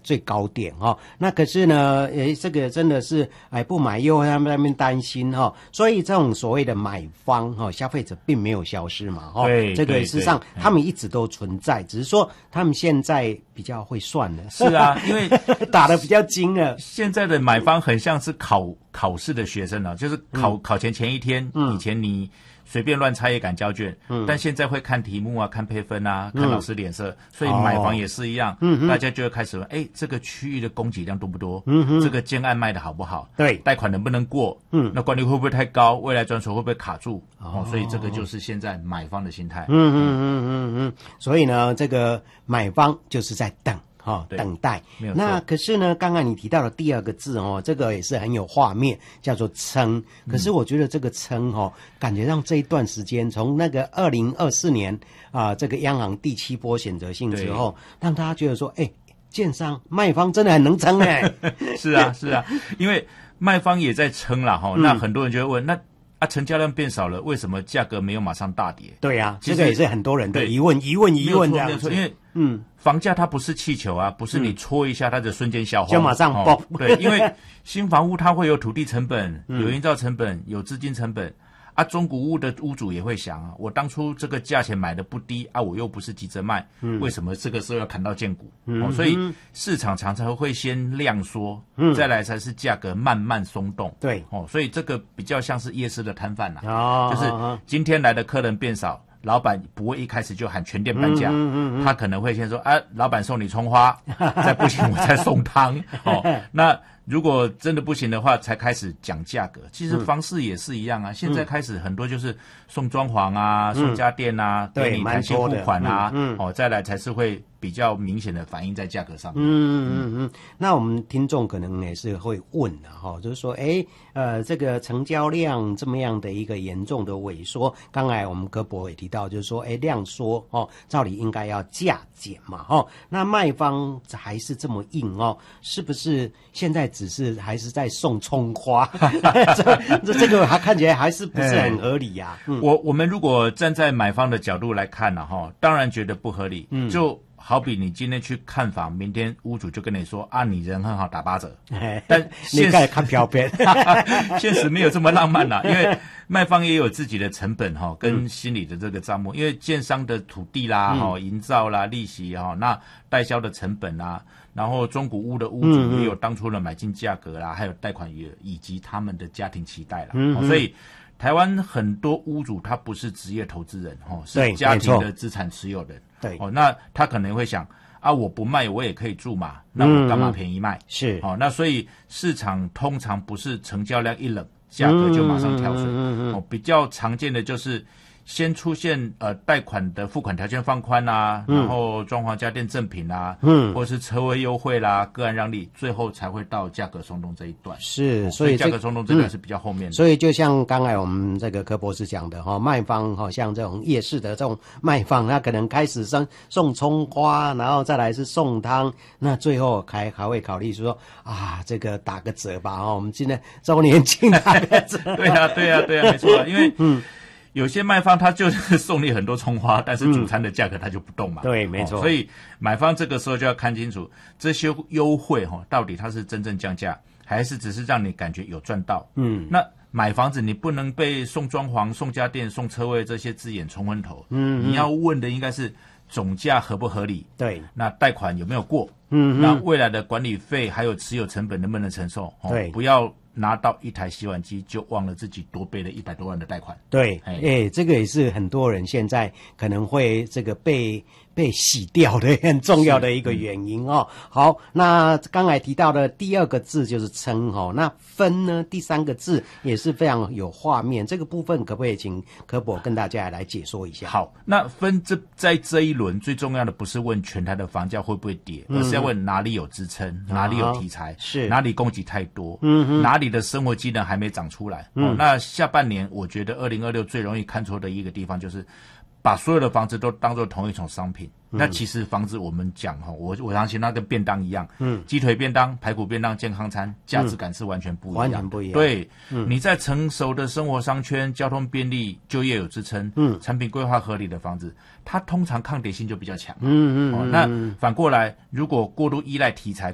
最高点哦。那可是呢，这个真的是不买又他们那边担心哦，所以这种所谓的买方消费者并没有消失嘛对， 这个事实上他们一直都存在，只是说他们现在比较会算了。 是啊，因为打得比较精了。 现在的买方很像是考试的学生啊，就是考前一天，以前你随便乱猜也敢交卷，但现在会看题目啊，看配分啊，看老师脸色，所以买房也是一样，大家就会开始问，这个区域的供给量多不多？这个建案卖的好不好？ 对， 贷款能不能过？那管理会不会太高？未来转手会不会卡住？所以这个就是现在买方的心态。 所以呢，这个买方就是在等。等待。那可是呢，刚刚你提到的第二个字这个也是很有画面，叫做撑。可是我觉得这个撑感觉让这一段时间，从那个2024年这个央行第7波选择性之后，让大家觉得说，建商卖方真的很能撑是啊，因为卖方也在撑啦那很多人就会问，那成交量变少了，为什么价格没有马上大跌？ 对啊，这个也是很多人的疑问这样子。 因为房价它不是气球啊，不是你戳一下它的瞬间消化就马上爆。 对，因为新房屋它会有土地成本，有营造成本，有资金成本。中古屋的屋主也会想我当初这个价钱买的不低我又不是急着卖，为什么这个时候要砍到见骨？所以市场常常会先量缩，再来才是价格慢慢松动。 对， 所以这个比较像是夜市的摊贩就是今天来的客人变少，老板不会一开始就喊全店半价，他可能会先说老板送你葱花，再不行我再送汤那如果真的不行的话，才开始讲价格。其实方式也是一样现在开始很多就是送装潢啊，送家电啊，给你弹性付款啊，再来才是会比较明显的反映在价格上面。 那我们听众可能也是会问就是说，这个成交量这么样的一个严重的萎缩，刚才我们柯博也提到，就是说，量缩照理应该要价减嘛那卖方还是这么硬是不是现在只是还是在送葱花？这个还看起来还是不是很合理呀？ 我们如果站在买方的角度来看当然觉得不合理。就好比你今天去看房，明天屋主就跟你说你人很好，打8折。但你该看票片， 现实没有这么浪漫因为卖方也有自己的成本跟心理的这个账目，因为建商的土地啦营造啦利息那代销的成本啦，然后中古屋的屋主也有当初的买进价格啦，还有贷款余额以及他们的家庭期待啦所以台湾很多屋主他不是职业投资人是家庭的资产持有人。 对那他可能会想我不卖我也可以住嘛，那我干嘛便宜卖？ 是那所以市场通常不是成交量一冷价格就马上跳水比较常见的就是先出现贷款的付款条件放宽然后装潢家电赠品或是车位优惠啦，个案让利，最后才会到价格松动这一段。 是， 所以价格松动这段是比较后面的。 所以就像刚才我们这个柯博士讲的卖方像这种夜市的这种卖方，他可能开始送葱花，然后再来是送汤，那最后还会考虑说这个打个折吧我们今天周年庆打个折。 对啊，没错因为有些卖方他就是送你很多葱花，但是主餐的价格他就不动嘛。 对，没错。 所以买方这个时候就要看清楚这些优惠到底它是真正降价，还是只是让你感觉有赚到。那买房子你不能被送装潢、送家电、送车位这些字眼冲昏头。你要问的应该是总价合不合理？ 对。 那贷款有没有过？那未来的管理费还有持有成本能不能承受？ 对， 不要拿到一台洗碗机就忘了自己多背了100多万的贷款。 对，这个也是很多人现在可能会这个被洗掉的很重要的一个原因好，那刚才提到的第二个字就是撑那分呢，第三个字也是非常有画面，这个部分可不可以请柯博跟大家来解说一下？ 好，那分在这一轮最重要的不是问全台的房价会不会跌，而是要问哪里有支撑，哪里有题材， 是哪里供给太多，哪里的生活机能还没长出来。那下半年我觉得2026最容易看错的一个地方就是把所有的房子都当作同一种商品。那其实房子我们讲我相信它跟便当一样，鸡腿便当、排骨便当、健康餐，价值感是完全不一样， 完全不一样。 对，你在成熟的生活商圈，交通便利，就业有支撑，产品规划合理的房子，它通常抗跌性就比较强。那反过来，如果过度依赖题材，